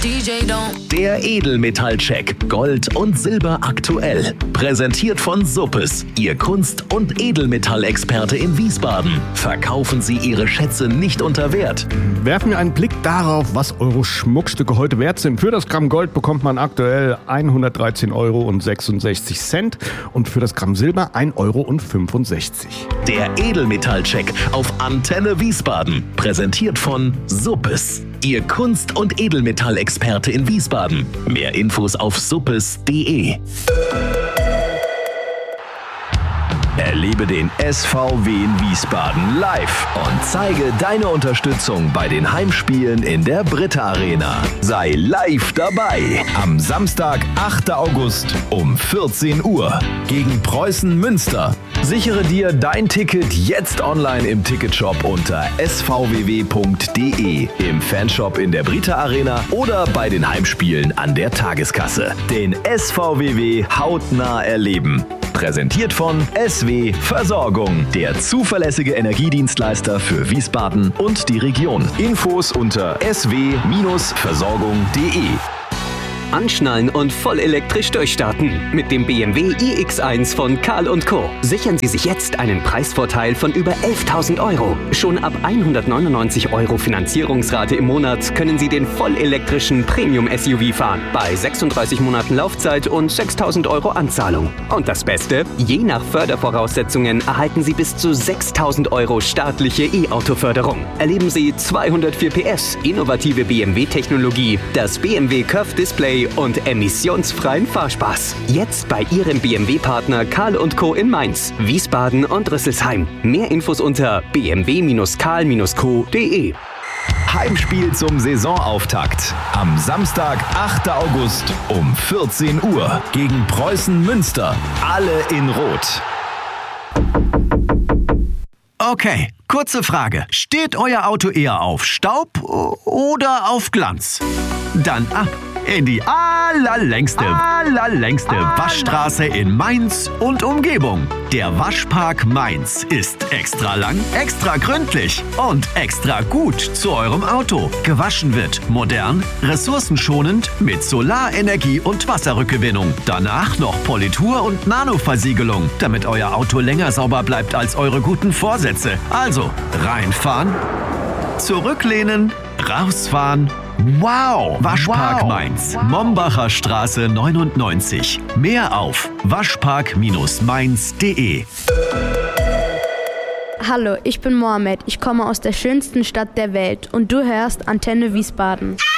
DJ don't. Der Edelmetallcheck Gold und Silber aktuell. Präsentiert von Suppes, Ihr Kunst- und Edelmetallexperte in Wiesbaden. Verkaufen Sie Ihre Schätze nicht unter Wert. Werfen wir einen Blick darauf, was eure Schmuckstücke heute wert sind. Für das Gramm Gold bekommt man aktuell 113,66 € und für das Gramm Silber 1,65 €. Der Edelmetallcheck auf Antenne Wiesbaden. Präsentiert von Suppes, Ihr Kunst- und Edelmetallexperte in Wiesbaden. Mehr Infos auf suppes.de. Erlebe den SVW in Wiesbaden live und zeige deine Unterstützung bei den Heimspielen in der Britta Arena. Sei live dabei am Samstag, 8. August um 14 Uhr gegen Preußen Münster. Sichere dir dein Ticket jetzt online im Ticketshop unter svww.de, im Fanshop in der Britta Arena oder bei den Heimspielen an der Tageskasse. Den SVW hautnah erleben. Präsentiert von SW Versorgung, der zuverlässige Energiedienstleister für Wiesbaden und die Region. Infos unter sw-versorgung.de. Anschnallen und voll elektrisch durchstarten. Mit dem BMW iX1 von Karl & Co. Sichern Sie sich jetzt einen Preisvorteil von über 11.000 €. Schon ab 199 € Finanzierungsrate im Monat können Sie den vollelektrischen Premium-SUV fahren. Bei 36 Monaten Laufzeit und 6.000 € Anzahlung. Und das Beste? Je nach Fördervoraussetzungen erhalten Sie bis zu 6.000 € staatliche E-Auto-Förderung. Erleben Sie 204 PS, innovative BMW-Technologie, das BMW Curve Display und emissionsfreien Fahrspaß. Jetzt bei Ihrem BMW-Partner Karl & Co. in Mainz, Wiesbaden und Rüsselsheim. Mehr Infos unter bmw-karl-co.de. Heimspiel zum Saisonauftakt. Am Samstag, 8. August um 14 Uhr gegen Preußen Münster. Alle in Rot. Okay, kurze Frage. Steht euer Auto eher auf Staub oder auf Glanz? Dann ab in die allerlängste Waschstraße in Mainz und Umgebung. Der Waschpark Mainz ist extra lang, extra gründlich und extra gut zu eurem Auto. Gewaschen wird modern, ressourcenschonend mit Solarenergie und Wasserrückgewinnung. Danach noch Politur und Nanoversiegelung, damit euer Auto länger sauber bleibt als eure guten Vorsätze. Also reinfahren, zurücklehnen, rausfahren. Wow! Waschpark Mainz, Mombacher Straße 99. Mehr auf waschpark-mainz.de. Hallo, ich bin Mohammed. Ich komme aus der schönsten Stadt der Welt und du hörst Antenne Wiesbaden.